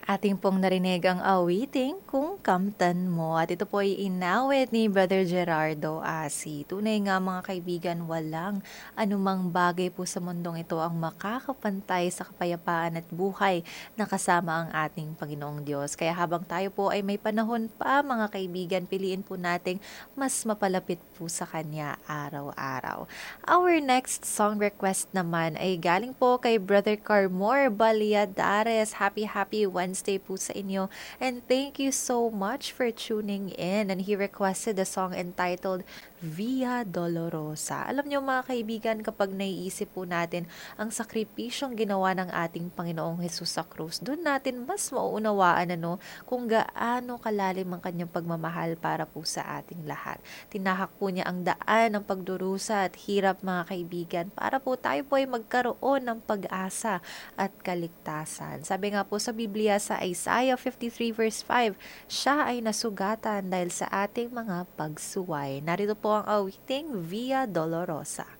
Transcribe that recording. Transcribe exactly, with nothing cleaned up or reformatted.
Ating pong narinig ang awiting Kung Kamtan Mo at ito po ay inawit ni Brother Gerardo Asi. Tunay nga mga kaibigan, walang anumang bagay po sa mundong ito ang makakapantay sa kapayapaan at buhay na kasama ang ating Panginoong Diyos. Kaya habang tayo po ay may panahon pa mga kaibigan, piliin po nating mas mapalapit po sa Kanya araw-araw. Our next song request naman ay galing po kay Brother Carmor Baliadares. Happy, happy Wednesday po sa inyo. And thank you so much for tuning in. And he requested a song entitled Via Dolorosa. Alam niyo mga kaibigan, kapag naiisip po natin ang sakripisyong ginawa ng ating Panginoong Hesus sa krus, doon natin mas mauunawaan ano, kung gaano kalalim ang kanyang pagmamahal para po sa ating lahat. Tinahak po niya ang daan ng pagdurusa at hirap mga kaibigan para po tayo po ay magkaroon ng pag-asa at kaligtasan. Sabi nga po sa Biblia sa Isaiah fifty-three verse five, siya ay nasugatan dahil sa ating mga pagsuway. Narito po ang awiting Via Dolorosa.